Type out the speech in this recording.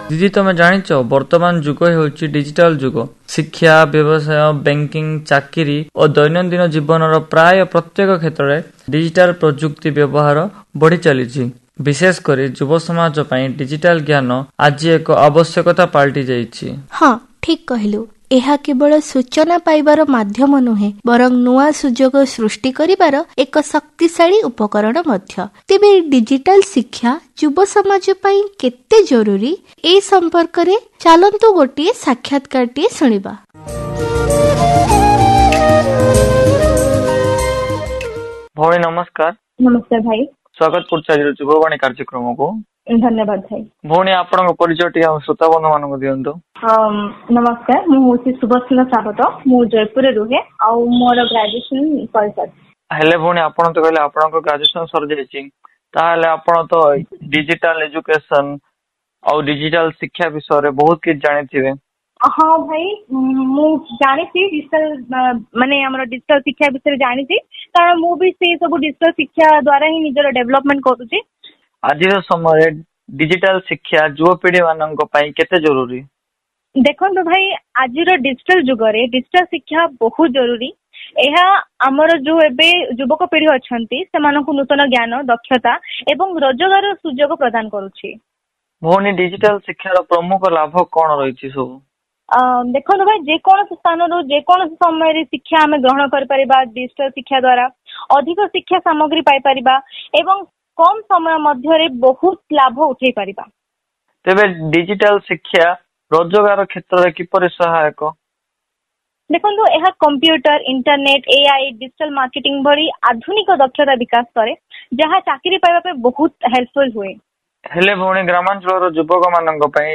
दीदी तुम जानिच वर्तमान जुग होउछि डिजिटल जुग। शिक्षा, व्यवसाय, बैंकिंग, चाकरी और दैनंदिन जीवन प्राय प्रत्येक क्षेत्र में डिजिटल प्रजुक्ति व्यवहार बढ़ी चली। विशेषकर युव समाज पई डिजिटल ज्ञान आज एक आवश्यकता पलटि जाइछि। हाँ, ठीक कहलु। ଏହା କେବଳ ସୂଚନା ପାଇବାର ମାଧ୍ୟମ ନୁହେଁ, ବରଂ ନୂଆ ସୁଯୋଗ ସୃଷ୍ଟି କରିବାର ଏକ ଶକ୍ତିଶାଳୀ ଉପକରଣ ମଧ୍ୟ। ତେବେ ଡିଜିଟାଲ ଶିକ୍ଷା ଯୁବ ସମାଜ ପାଇଁ କେତେ ଜରୁରୀ, ଏ ସମ୍ପର୍କରେ ଚାଲନ୍ତୁ ଗୋଟିଏ ସାକ୍ଷାତକାରଟିଏ ଶୁଣିବା। ଭଉଣୀ ନମସ୍କାର। नमस्कार भाई। स्वागत करुछि जुगवाणी कार्यक्रम को। धन्यवाद भाई। भौणी आपन परिचय टी श्रोता बंधु मान दियंतु। नमस्कार, मु होछि सुभश्री सावत, मु जयपुर रे रुहे आ मोर ग्रेजुएशन परिसर। हेले भौणी आपन तो कहले आपन को ग्रेजुएशन सर जायछि, ताले आपन तो डिजिटल एजुकेशन और डिजिटल शिक्षा विषय रे बहुत किछ जानिथिबे। हाँ भाई, मु जानिछि डिजिटल माने हमर डिजिटल शिक्षा विषय जानिछि, कारण मु भी से सब डिजिटल शिक्षा द्वारा ही निजर डेवलपमेंट करूछि। आज समय डिजिटल शिक्षा युवपीढ़ी मान केते जरूरी? देखो भाई, आज डिजिटल जुग रे डिजिटल शिक्षा बहुत जरूरी। यह आमर जो एबे युवक पीढ़ी अछंती सेमानकु नूतन ज्ञान, दक्षता एवं रोजगार सुजोग प्रदान करूछि। भौणी डिजिटल शिक्षार प्रमुख लाभ कौन रही सब? देखो भाई, जेकोसी स्थान रो जेकोसी समय रे शिक्षा आमे ग्रहण कर परिबा। डिजिटल शिक्षा द्वारा अधिक शिक्षा सामग्री पाई परिबा एवं कम समय मध्य बहुत लाभ उठे परिबा। तेबे डिजिटल शिक्षा रोजगार क्षेत्र में किपरि सहायक? देखो, यह computer, internet, AI, digital marketing भली आधुनिक दक्षता विकास करे, जहाँ चाकरी पाइबा पे बहुत हेल्पफुल हुए। हेले भौणी ग्रामांचल युवक मान